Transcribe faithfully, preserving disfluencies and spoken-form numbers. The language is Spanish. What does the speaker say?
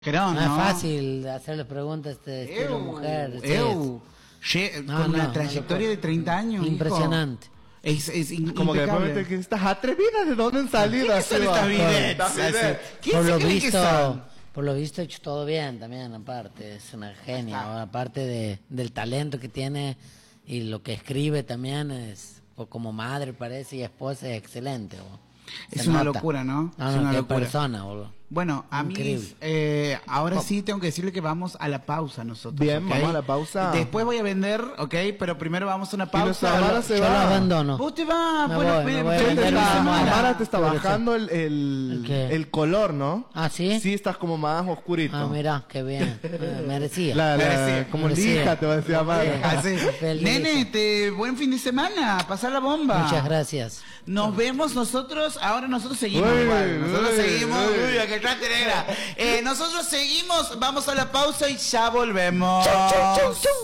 Creo, no, ¿no? es fácil hacerle preguntas de estilo Eu, mujer. eu. Che, No, con no, una no trayectoria de treinta años. Impresionante. Hijo. Es, es in, Como que impecable. después te estás atrevida, ¿de dónde han salido? ¿Qué son estas videntes? ¿Quién Por se lo cree que visto, son? por lo visto, he hecho todo bien también, aparte. Es una genia. ¿no? Aparte de, del talento que tiene y lo que escribe también, es o como madre, parece, y esposa, es excelente. ¿no? Es Se una nota. locura, ¿no? No, Es no, una qué locura. persona, boludo. Bueno, a Increíble. mí, eh, ahora sí tengo que decirle que vamos a la pausa nosotros. Bien, ¿ok? vamos a la pausa. Después voy a vender, ¿ok? Pero primero vamos a una pausa. nuestra Mara se Yo va. lo abandono. Vos te vas, Me bueno, voy, me ven- voy a ven- Te vender ven- está- una Mara. Mara te está Pero bajando el, el, ¿El qué? el color, ¿no? ¿Ah, sí? Sí, estás como más oscurito. Ah, mira, qué bien. Eh, merecía. La, la- Merecía. como Merecía. lija te va a decir a Mara. Así. Feliz. Nene, te, buen fin de semana, pasar la bomba. Muchas gracias. Nos vemos nosotros, ahora nosotros seguimos Uy, igual, nosotros uy, seguimos, uy. uy, a que trate negra. Eh, nosotros seguimos, vamos a la pausa y ya volvemos. Chau, chau, chau, chau.